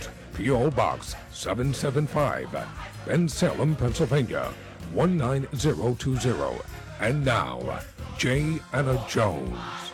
Jones, P.O. Box 775, Bensalem, Pennsylvania 19020. And now, J. Anna Jones.